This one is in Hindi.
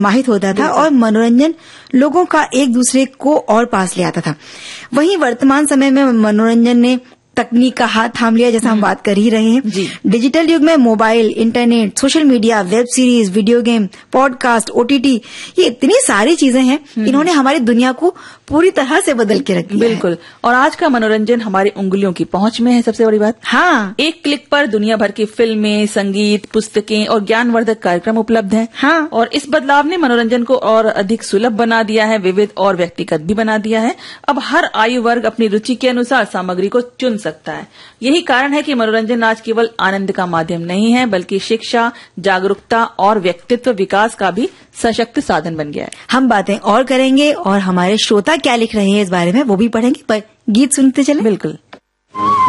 समाहित होता था और मनोरंजन लोगों का एक दूसरे को और पास ले आता था। वहीं वर्तमान समय में मनोरंजन ने तकनीक का हाथ थाम लिया, जैसा हम बात कर ही रहे हैं। डिजिटल युग में mobile, internet, social media, web series, video game, podcast, OTT, ये इतनी सारी चीजें हैं, इन्होंने हमारी दुनिया को पूरी तरह से बदल के रख दिया। बिल्कुल। और आज का मनोरंजन हमारी उंगलियों की पहुंच में है, सबसे बड़ी बात। हाँ, एक क्लिक पर दुनिया भर की फिल्में, संगीत, पुस्तकें और ज्ञानवर्धक कार्यक्रम उपलब्ध हैं। हाँ। और इस बदलाव ने मनोरंजन को और अधिक सुलभ बना दिया है, विविध और व्यक्तिगत भी बना दिया है। अब हर आयु वर्ग अपनी रुचि के अनुसार सामग्री को चुन सकता है। यही कारण है कि मनोरंजन आज केवल आनंद का माध्यम नहीं है, बल्कि शिक्षा, जागरूकता और व्यक्तित्व विकास का भी सशक्त साधन बन गया है। हम बातें और करेंगे और हमारे श्रोता क्या लिख रहे हैं इस बारे में वो भी पढ़ेंगे, पर गीत सुनते चलें। बिल्कुल।